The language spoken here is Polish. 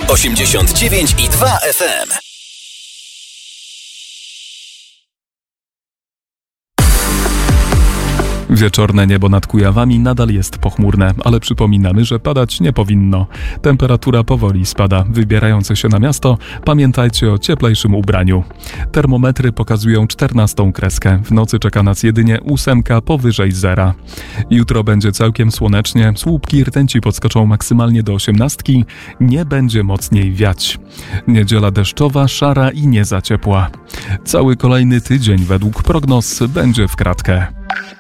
89,2 FM. Wieczorne niebo nad Kujawami nadal jest pochmurne, ale przypominamy, że padać nie powinno. Temperatura powoli spada. Wybierając się na miasto, pamiętajcie o cieplejszym ubraniu. Termometry pokazują 14 kreskę. W nocy czeka nas jedynie 8 powyżej zera. Jutro będzie całkiem słonecznie. Słupki rtęci podskoczą maksymalnie do 18. Nie będzie mocniej wiać. Niedziela deszczowa, szara i nie za ciepła. Cały kolejny tydzień według prognoz będzie w kratkę.